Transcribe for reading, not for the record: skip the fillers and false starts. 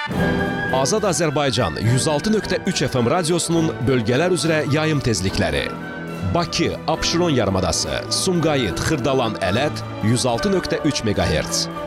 Azad Azərbaycan 106.3 FM radiosunun bölgələr üzrə yayım tezlikləri. Bakı, Abşeron yarımadası, Sumqayıt, Xırdalan, Ələt 106.3 MHz.